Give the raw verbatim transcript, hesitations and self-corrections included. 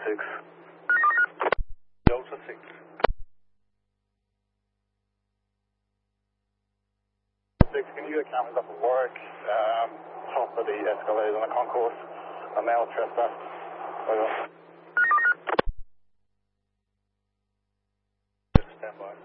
six. Delta six. Six, can you get cameras up at Warwick, um, top of the escalators on the concourse, a male trespass. Over. Stand by.